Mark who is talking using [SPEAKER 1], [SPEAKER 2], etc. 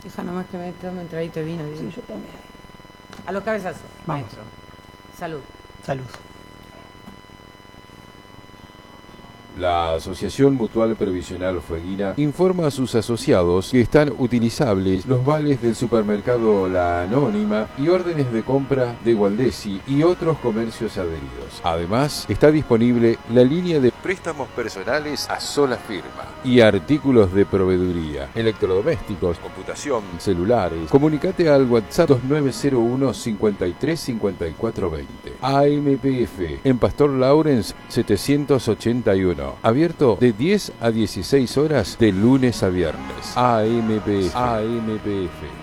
[SPEAKER 1] Deja nomás que me tome un traguito de vino.
[SPEAKER 2] Sí, yo también.
[SPEAKER 1] A los cabezazos,
[SPEAKER 2] Vamos.
[SPEAKER 1] maestro. Salud.
[SPEAKER 2] Salud.
[SPEAKER 3] La Asociación Mutual Previsional Fueguina informa a sus asociados que están utilizables los vales del supermercado La Anónima y órdenes de compra de Gualdesi y otros comercios adheridos. Además, está disponible la línea de préstamos personales a sola firma y artículos de proveeduría, electrodomésticos, computación, celulares. Comunicate al WhatsApp 2901 53 54 20. AMPF en Pastor Lawrence 781. Abierto de 10 a 16 horas de lunes a viernes. AMPF.